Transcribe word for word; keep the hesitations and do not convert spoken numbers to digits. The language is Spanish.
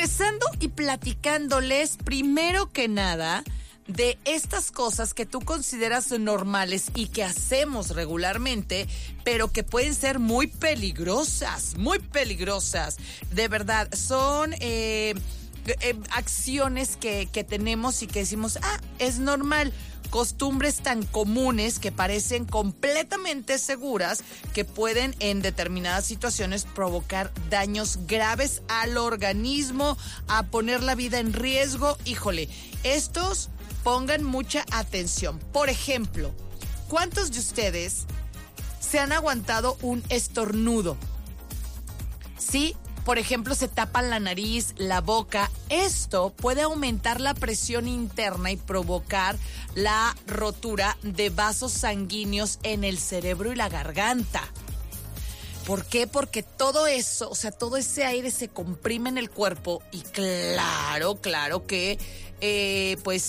regresando y platicándoles primero que nada de estas cosas que tú consideras normales y que hacemos regularmente, pero que pueden ser muy peligrosas, muy peligrosas. De verdad, son eh, eh, acciones que, que tenemos y que decimos, ah, es normal. Costumbres tan comunes que parecen completamente seguras que pueden en determinadas situaciones provocar daños graves al organismo, a poner la vida en riesgo. Híjole, estos pongan mucha atención. Por ejemplo, ¿cuántos de ustedes se han aguantado un estornudo? Sí, por ejemplo, se tapan la nariz, la boca. Esto puede aumentar la presión interna y provocar la rotura de vasos sanguíneos en el cerebro y la garganta. ¿Por qué? Porque todo eso, o sea, todo ese aire se comprime en el cuerpo y claro, claro que, eh, pues,